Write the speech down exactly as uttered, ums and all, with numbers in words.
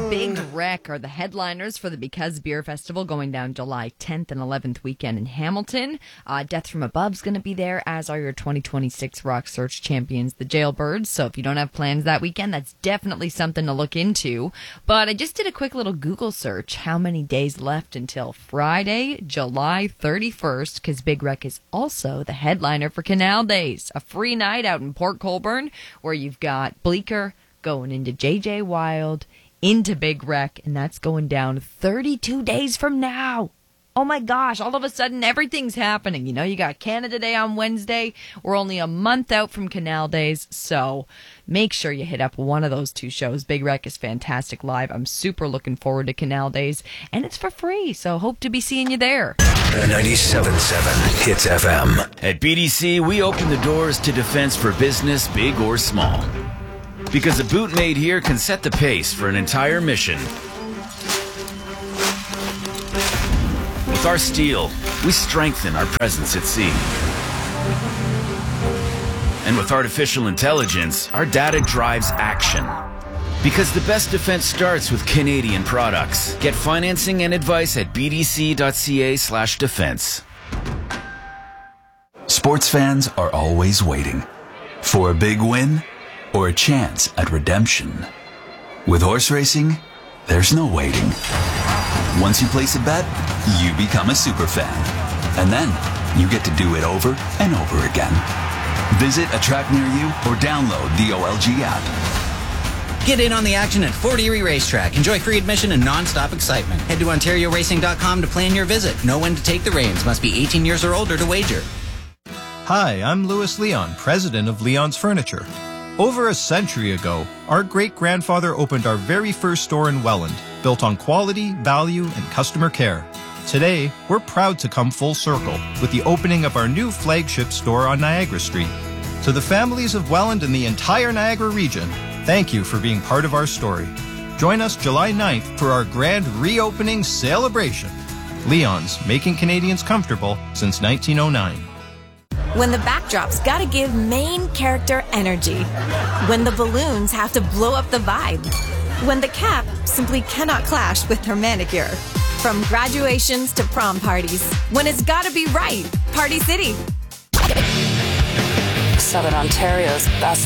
Big Wreck are the headliners for the Because Beer Festival going down July tenth and eleventh weekend in Hamilton. Uh, Death from Above's going to be there, as are your twenty twenty-six Rock Search champions, the Jailbirds. So if you don't have plans that weekend, that's definitely something to look into. But I just did a quick little Google search. How many days left until Friday, July thirty-first? Because Big Wreck is also the headliner for Canal Days, a free night out in Port Colborne where you've got Bleecker going into J J Wild, into Big Wreck, and that's going down thirty-two days from now. Oh my gosh, all of a sudden everything's happening. You know, you got Canada Day on Wednesday. We're only a month out from Canal Days, so make sure you hit up one of those two shows. Big Wreck is fantastic live. I'm super looking forward to Canal Days, and it's for free, so hope to be seeing you there. ninety-seven point seven Hits F M. At B D C, we open the doors to defense for business, big or small. Because a boot made here can set the pace for an entire mission. With our steel, we strengthen our presence at sea. And with artificial intelligence, our data drives action. Because the best defense starts with Canadian products. Get financing and advice at bdc.ca slash defense. Sports fans are always waiting for a big win or a chance at redemption. With horse racing, there's no waiting. Once you place a bet, you become a super fan. And then you get to do it over and over again. Visit a track near you or download the O L G app. Get in on the action at Fort Erie Racetrack. Enjoy free admission and non-stop excitement. Head to ontario racing dot com to plan your visit. Know when to take the reins. Must be eighteen years or older to wager. Hi, I'm Louis Leon, president of Leon's Furniture. Over a century ago, our great-grandfather opened our very first store in Welland, built on quality, value, and customer care. Today, we're proud to come full circle with the opening of our new flagship store on Niagara Street. To the families of Welland and the entire Niagara region, thank you for being part of our story. Join us July ninth for our grand reopening celebration. Leon's, making Canadians comfortable since nineteen oh nine. When the backdrop's gotta give main character energy. When the balloons have to blow up the vibe. When the cap simply cannot clash with her manicure. From graduations to prom parties. When it's gotta be right. Party City. Southern Ontario's best